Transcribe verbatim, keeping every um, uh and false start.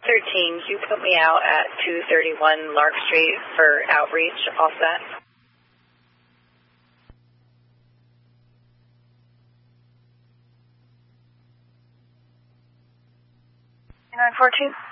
thirteen, can you put me out at two thirty-one Lark Street for outreach, all set? nine fourteen.